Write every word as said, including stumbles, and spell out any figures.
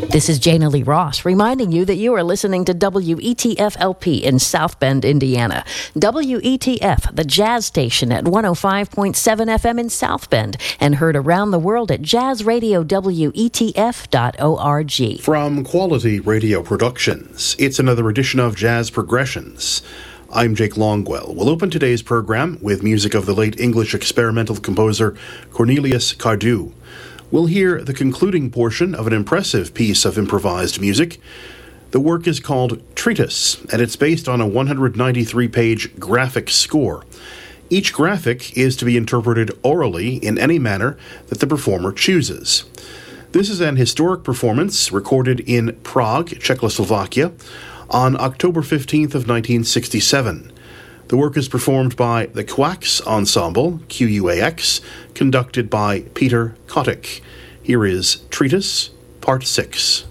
This is Jana Lee Ross reminding you that you are listening to W E T F L P in South Bend, Indiana. W E T F, the jazz station at one oh five point seven F M in South Bend, and heard around the world at jazz radio w e t f dot org. From Quality Radio Productions, it's another edition of Jazz Progressions. I'm Jake Longwell. We'll open today's program with music of the late English experimental composer Cornelius Cardew. We'll hear the concluding portion of an impressive piece of improvised music. The work is called Treatise, and it's based on a one hundred ninety-three page graphic score. Each graphic is to be interpreted orally in any manner that the performer chooses. This is an historic performance recorded in Prague, Czechoslovakia, on October fifteenth of nineteen sixty-seven. The work is performed by the Quax Ensemble, Q U A X, conducted by Peter Kotick. Here is Treatise, Part six.